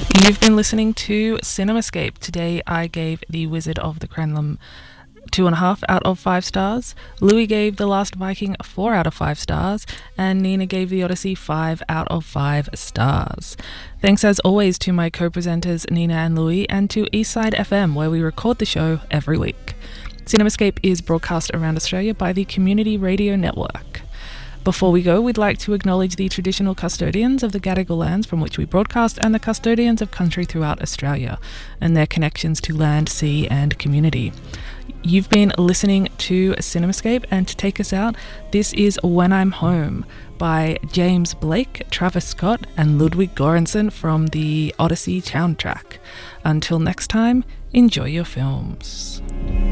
You've been listening to Cinemascape. Today I gave The Wizard of the Crenlem 2.5 out of 5 stars. Louis gave The Last Viking 4 out of 5 stars. And Nina gave The Odyssey 5 out of 5 stars. Thanks as always to my co-presenters Nina and Louis, and to Eastside FM, where we record the show every week. Cinemascape is broadcast around Australia by the Community Radio Network. Before we go, we'd like to acknowledge the traditional custodians of the Gadigal lands from which we broadcast, and the custodians of country throughout Australia, and their connections to land, sea and community. You've been listening to Cinemascape, and to take us out, this is When I'm Home by James Blake, Travis Scott and Ludwig Göransson from the Odyssey soundtrack. Until next time, enjoy your films.